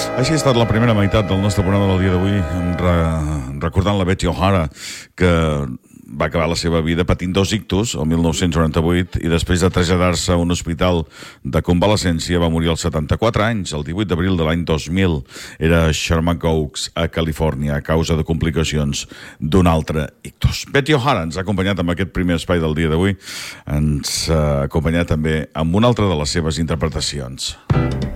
Així ha estat la primera meitat del nostre programa del dia d'avui, recordant la Betty O'Hara, que va acabar la seva vida patint dos ictus el 1998 i després de traslladar-se a un hospital de convalescència va morir als 74 anys, el 18 d'abril de l'any 2000. Era Sherman Oaks, a Califòrnia, a causa de complicacions d'un altre ictus. Betty O'Hara ens ha acompanyat amb aquest primer espai del dia d'avui. Ens ha acompanyat també amb una altra de les seves interpretacions.